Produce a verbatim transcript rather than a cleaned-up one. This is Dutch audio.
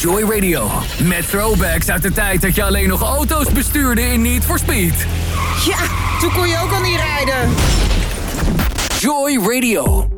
Joy Radio. Met throwbacks uit de tijd dat je alleen nog auto's bestuurde in Need for Speed. Ja, toen kon je ook al niet rijden. Joy Radio.